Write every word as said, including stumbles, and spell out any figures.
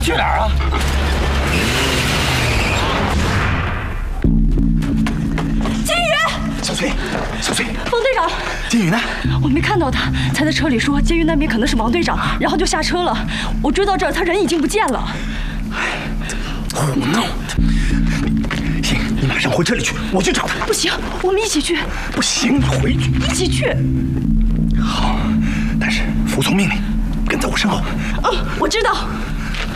去哪儿啊？ 金宇， 小崔，小崔， 冯队长， 金宇呢？ 我没看到他，才在车里说监狱那边可能是王队长，然后就下车了。我追到这儿，他人已经不见了。 胡闹的！行，你马上回车里去，我去找他。 不行，我们一起去。 不行，你回去， 一起去。 好，但是服从命令，跟在我身后。 嗯，我知道。